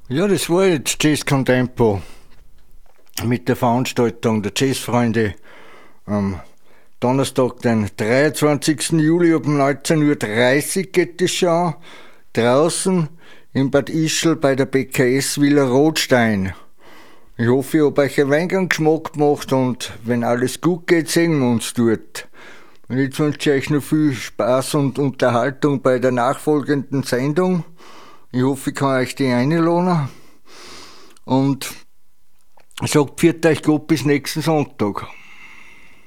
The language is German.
Ja, das war jetzt Jazz Contempo mit der Veranstaltung der Jazzfreunde am Donnerstag, den 23. Juli um 19:30 Uhr geht das schon an, draußen in Bad Ischl bei der BKS Villa Rothstein. Ich hoffe, ich habe euch einen Weingang Geschmack gemacht und wenn alles gut geht, sehen wir uns dort. Und jetzt wünsche ich euch noch viel Spaß und Unterhaltung bei der nachfolgenden Sendung. Ich hoffe, ich kann euch die einladen. Und sagt, pfiat euch Gott bis nächsten Sonntag.